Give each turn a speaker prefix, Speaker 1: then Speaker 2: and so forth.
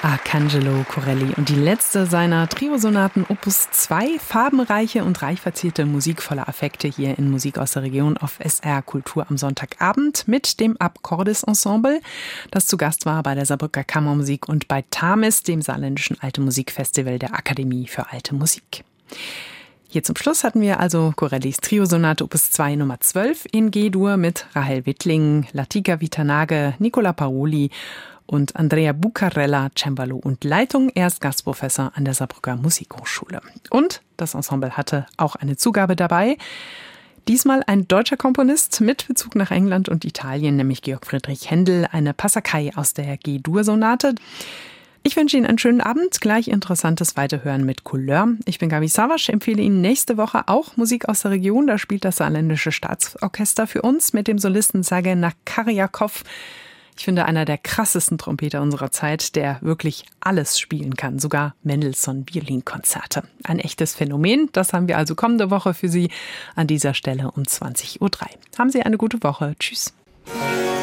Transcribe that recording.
Speaker 1: Arcangelo Corelli und die letzte seiner Triosonaten Opus 2, farbenreiche und reich verzierte Musik voller Affekte hier in Musik aus der Region auf SR Kultur am Sonntagabend mit dem Akkordes Ensemble, das zu Gast war bei der Saarbrücker Kammermusik und bei TAMIS, dem saarländischen Alte Musikfestival der Akademie für Alte Musik. Hier zum Schluss hatten wir also Corellis Triosonate Opus 2 Nummer 12 in G-Dur mit Rahel Wittling, Latika Vitanage, Nicola Paoli und Andrea Bucarella, Cembalo und Leitung. Er ist Gastprofessor an der Saarbrücker Musikhochschule. Und das Ensemble hatte auch eine Zugabe dabei. Diesmal ein deutscher Komponist mit Bezug nach England und Italien, nämlich Georg Friedrich Händel, eine Passacaille aus der G-Dur-Sonate. Ich wünsche Ihnen einen schönen Abend, gleich interessantes Weiterhören mit Couleur. Ich bin Gabi Savasch, empfehle Ihnen nächste Woche auch Musik aus der Region. Da spielt das Saarländische Staatsorchester für uns mit dem Solisten Sergei Nakarjakov. Ich finde, einer der krassesten Trompeter unserer Zeit, der wirklich alles spielen kann, sogar Mendelssohn-Violinkonzerte. Ein echtes Phänomen, das haben wir also kommende Woche für Sie an dieser Stelle um 20:03 Uhr. Haben Sie eine gute Woche. Tschüss.